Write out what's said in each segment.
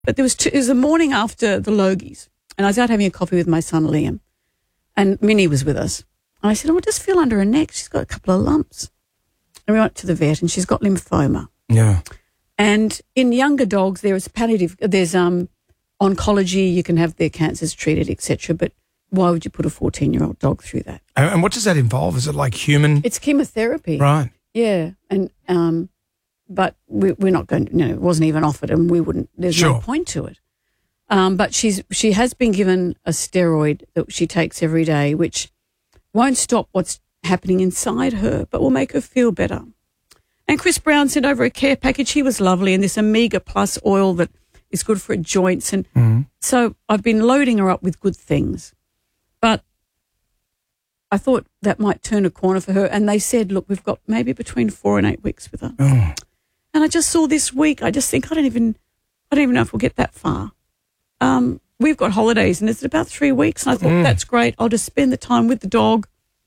But it was the morning after the Logies, and I was out having a coffee with my son Liam, and Minnie was with us. And I said, I just feel under her neck. She's got a couple of lumps. And we went to the vet, and she's got lymphoma. Yeah. And in younger dogs, there's oncology. You can have their cancers treated, etc. But why would you put a 14-year-old dog through that? And what does that involve? Is it like human? It's chemotherapy. Right. Yeah. And but we're not going to, it wasn't even offered, and we wouldn't, there's no point to it. But she has been given a steroid that she takes every day, which won't stop what's happening inside her, but will make her feel better. And Chris Brown sent over a care package. He was lovely, and this Omega Plus oil that is good for her joints. And so I've been loading her up with good things. But I thought that might turn a corner for her. And they said, look, we've got maybe between 4 and 8 weeks with her. Oh. And I just saw this week, I just think I don't even know if we'll get that far. We've got holidays, and it's about 3 weeks. And I thought, that's great. I'll just spend the time with the dog,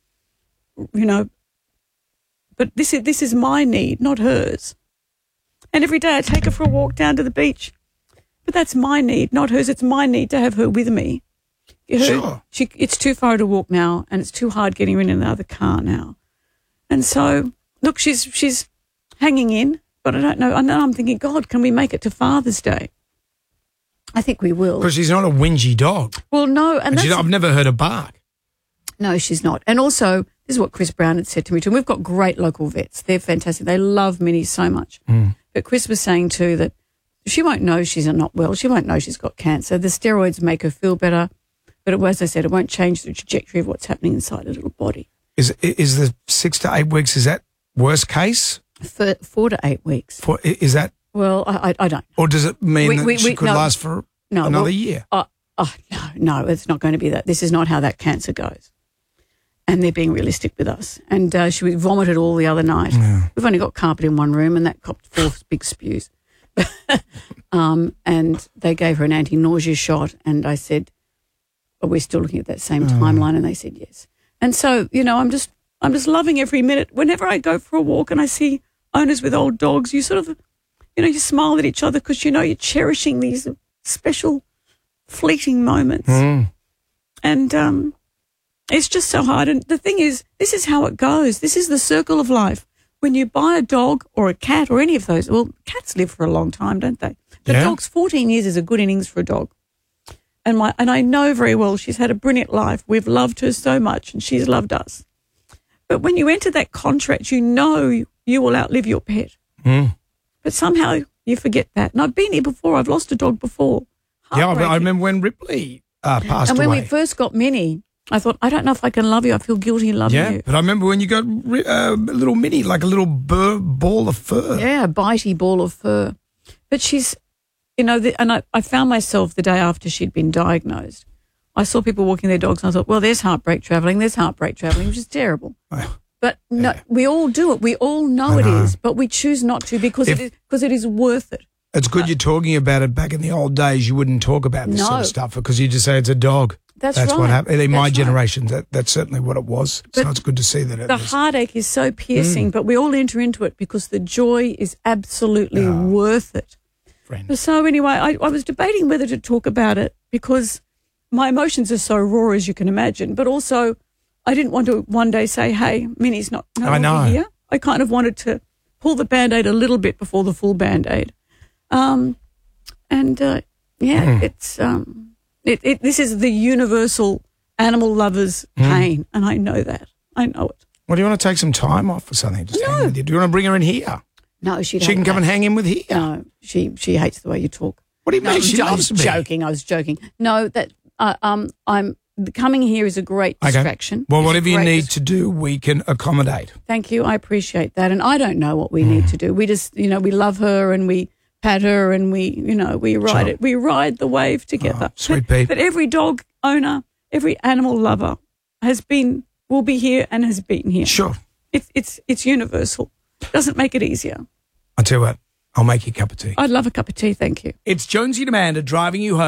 But this is my need, not hers. And every day I take her for a walk down to the beach. But that's my need, not hers. It's my need to have her with me. Sure. It's too far to walk now, and it's too hard getting her in another car now. And so, look, she's hanging in, but I don't know. And then I'm thinking, God, can we make it to Father's Day? I think we will. Because she's not a whingy dog. Well, no. And I've never heard her bark. No, she's not. And also, this is what Chris Brown had said to me too. We've got great local vets. They're fantastic. They love Minnie so much. But Chris was saying too that she won't know she's not well. She won't know she's got cancer. The steroids make her feel better. But as I said, it won't change the trajectory of what's happening inside her little body. Is the 6 to 8 weeks, is that worst case? 4 to 8 weeks. Is that? Well, I don't. Or does it mean that she could last for another year? No, it's not going to be that. This is not how that cancer goes. And they're being realistic with us. And she vomited all the other night. Yeah. We've only got carpet in one room, and that copped 4 big spews. And they gave her an anti-nausea shot, and I said, are we still looking at that same timeline? And they said yes. And so, I'm just loving every minute. Whenever I go for a walk and I see owners with old dogs, you sort of, you smile at each other because you're cherishing these special fleeting moments. And it's just so hard. And the thing is, this is how it goes. This is the circle of life. When you buy a dog or a cat or any of those, well, cats live for a long time, don't they? The dog's 14 years is a good innings for a dog. And I know very well she's had a brilliant life. We've loved her so much, and she's loved us. But when you enter that contract, you will outlive your pet. But somehow you forget that. And I've been here before. I've lost a dog before. Yeah, I remember when Ripley passed away. And when we first got Minnie, I thought, I don't know if I can love you. I feel guilty loving you. Yeah, but I remember when you got little Minnie, like a little ball of fur. Yeah, a bitey ball of fur. But she's, and I found myself the day after she'd been diagnosed. I saw people walking their dogs, and I thought, well, there's heartbreak travelling, which is terrible. But no, we all do it. We all know it is, but we choose not to because it is worth it. It's good you're talking about it. Back in the old days, you wouldn't talk about this sort of stuff because you just say it's a dog. That's right. What happened. In my generation, that's certainly what it was. So it's good to see that the heartache is so piercing, but we all enter into it because the joy is absolutely worth it. Friend. So anyway, I was debating whether to talk about it because my emotions are so raw, as you can imagine, but also I didn't want to one day say, hey, Minnie's not longer here. I kind of wanted to pull the Band-Aid a little bit before the full Band-Aid. It's this is the universal animal lover's pain, and I know that. I know it. Well, do you want to take some time off or something? Just hang with you. Do you want to bring her in here? No, she can come and hang in with here. No, she hates the way you talk. What do you mean? She loves me. I was joking. No, that I'm coming here is a great distraction. Well, whatever you need to do, we can accommodate. Thank you. I appreciate that. And I don't know what we need to do. We just, we love her and we pat her and we ride it. We ride the wave together. Sweet Pete. But every dog owner, every animal lover will be here and has been here. Sure. It's universal. Doesn't make it easier. I'll tell you what, I'll make you a cup of tea. I'd love a cup of tea, thank you. It's Jonesy and Amanda driving you home.